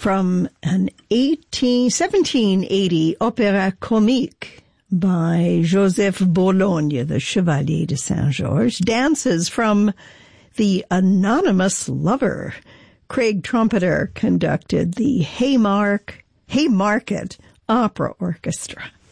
from an 1780 opera comique by Joseph Bologne, the Chevalier de Saint-Georges, dances from The Anonymous Lover. Craig Trumpeter conducted the Haymarket Opera Orchestra.